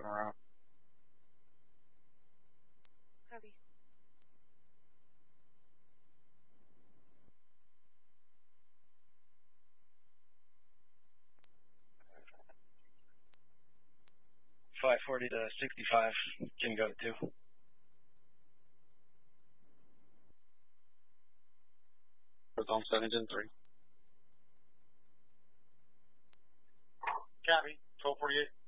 going around. Copy. .540 to 65 can go to 2. Zone 7 engine 3. Copy. 1248.